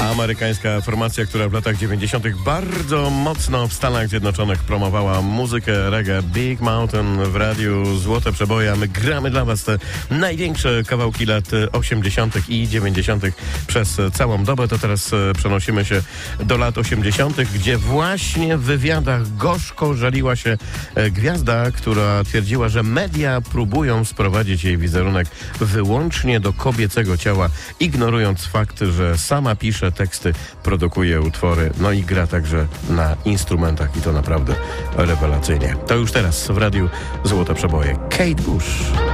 Amerykańska formacja, która w latach 90. bardzo mocno w Stanach Zjednoczonych promowała muzykę reggae. Big Mountain w radiu Złote Przeboje, a my gramy dla Was te największe kawałki lat 80. i 90. przez całą dobę. To teraz przenosimy się do lat 80., gdzie właśnie w wywiadach gorzko żaliła się gwiazda, która twierdziła, że media próbują sprowadzić jej wizerunek wyłącznie do kobiecego ciała, ignorując fakt, że sama pisze teksty, produkuje utwory, no i gra także na instrumentach i to naprawdę rewelacyjnie. To już teraz w radiu Złote Przeboje. Kate Bush.